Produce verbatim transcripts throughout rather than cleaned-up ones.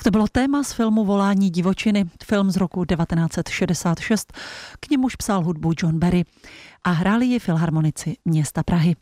Tak to bylo téma z filmu Volání divočiny, film z roku devatenáct set šedesát šest, k němuž psal hudbu John Barry a hráli ji filharmonici města Prahy.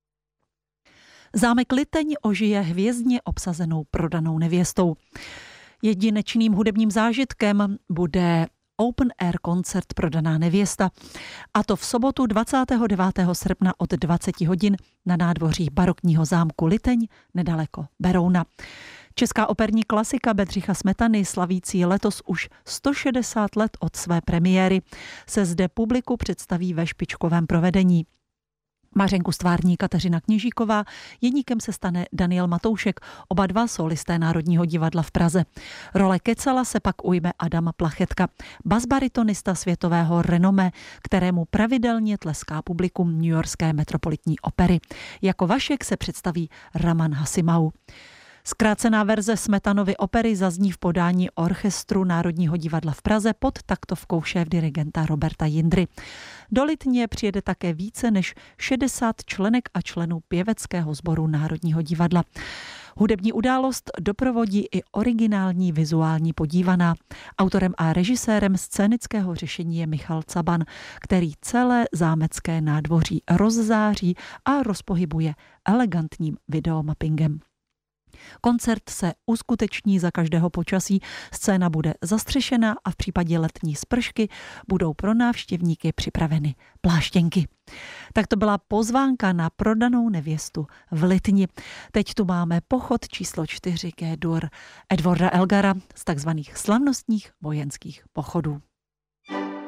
Zámek Liteň ožije hvězdně obsazenou prodanou nevěstou. Jedinečným hudebním zážitkem bude Open Air koncert Prodaná nevěsta, a to v sobotu dvacátého devátého srpna od dvaceti hodin na nádvoří barokního zámku Liteň nedaleko Berouna. Česká operní klasika Bedřicha Smetany, slavící letos už sto šedesát let od své premiéry, se zde publiku představí ve špičkovém provedení. Mařenku stvární Kateřina Kněžíková, jedníkem se stane Daniel Matoušek, oba dva solisté Národního divadla v Praze. Role Kecala se pak ujme Adam Plachetka, basbaritonista světového renomé, kterému pravidelně tleská publikum newyorské metropolitní opery. Jako Vašek se představí Raman Hasimau. Zkrácená verze Smetanovy opery zazní v podání orchestru Národního divadla v Praze pod taktovkou šéfdirigenta Roberta Jindry. Do Litně přijede také více než šedesát členek a členů pěveckého sboru Národního divadla. Hudební událost doprovodí i originální vizuální podívaná. Autorem a režisérem scénického řešení je Michal Caban, který celé zámecké nádvoří rozzáří a rozpohybuje elegantním videomappingem. Koncert se uskuteční za každého počasí, scéna bude zastřešená a v případě letní spršky budou pro návštěvníky připraveny pláštěnky. Tak to byla pozvánka na Prodanou nevěstu v Litni. Teď tu máme pochod číslo čtyři G-dur Edwarda Elgara z takzvaných slavnostních vojenských pochodů.